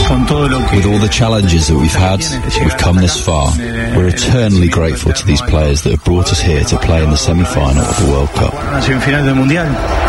With all the challenges that we've had, we've come this far. We're eternally grateful to these players that have brought us here to play in the semi-final of the World Cup.